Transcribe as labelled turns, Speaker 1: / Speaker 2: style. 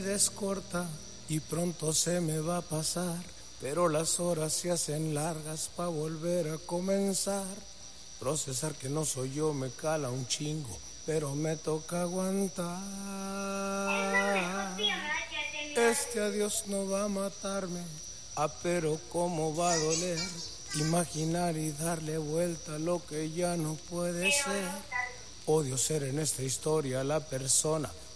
Speaker 1: Es corta y pronto se me va a pasar, pero las horas se hacen largas pa' volver a comenzar. Procesar que no soy yo me cala un chingo, pero me toca aguantar. Este adiós no va a matarme, pero cómo va a doler. Imaginar y darle vuelta a lo que ya no puede ser. Odio ser en esta historia la persona